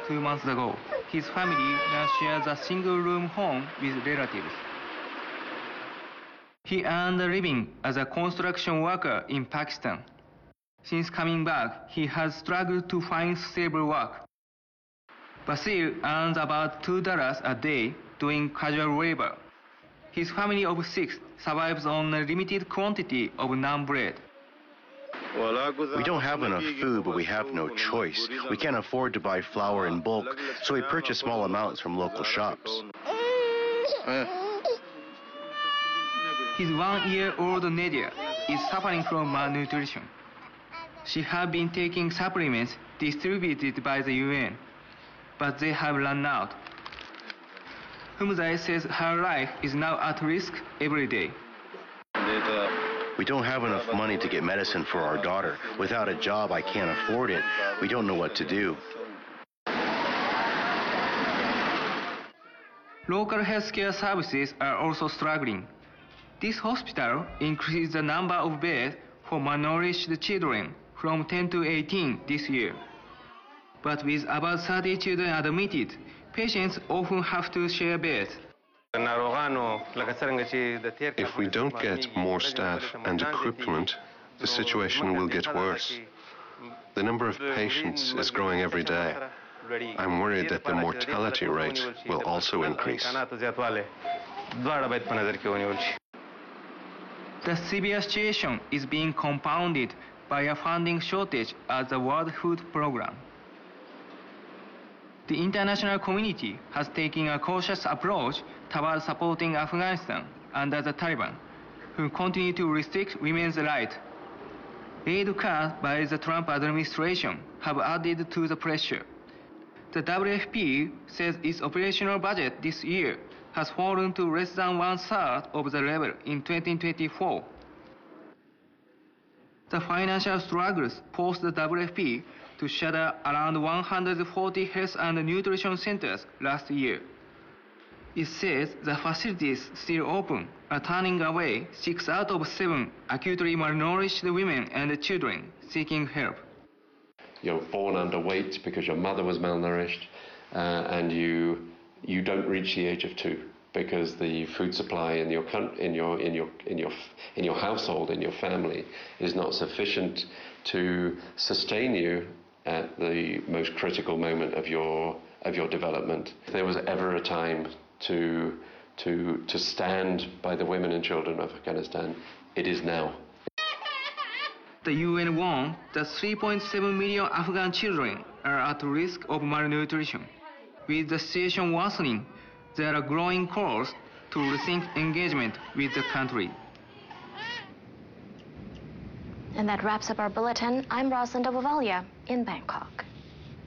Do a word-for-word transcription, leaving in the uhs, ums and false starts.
two months ago. His family now shares a single-room home with relatives. He earned a living as a construction worker in Pakistan. Since coming back, he has struggled to find stable work. Basil earns about two dollars a day doing casual labor. His family of six survives on a limited quantity of naan bread. We don't have enough food, but we have no choice. We can't afford to buy flour in bulk, so we purchase small amounts from local shops. His one-year-old Nadia is suffering from malnutrition. She has been taking supplements distributed by the U N, but they have run out. Humzai says her life is now at risk every day. We don't have enough money to get medicine for our daughter. Without a job, I can't afford it. We don't know what to do. Local healthcare services are also struggling. This hospital increased the number of beds for malnourished children from ten to eighteen this year. But with about thirty children admitted, patients often have to share beds. If we don't get more staff and equipment, the situation will get worse. The number of patients is growing every day. I'm worried that the mortality rate will also increase. The severe situation is being compounded by a funding shortage at the World Food Programme. The international community has taken a cautious approach toward supporting Afghanistan under the Taliban, who continue to restrict women's rights. Aid cuts by the Trump administration have added to the pressure. The W F P says its operational budget this year has fallen to less than one-third of the level in twenty twenty-four. The financial struggles forced the W F P to shutter around one hundred forty health and nutrition centers last year. It says the facilities still open are turning away six out of seven acutely malnourished women and children seeking help. You're born underweight because your mother was malnourished, uh, and you you don't reach the age of two because the food supply in your in your in your in your in your household, in your family, is not sufficient to sustain you at the most critical moment of your of your development. If there was ever a time to to to stand by the women and children of Afghanistan, it is now. The U N warned that three point seven million Afghan children are at risk of malnutrition. With the situation worsening, there are growing calls to rethink engagement with the country. And that wraps up our bulletin. I'm Rosalind Ovalia in Bangkok.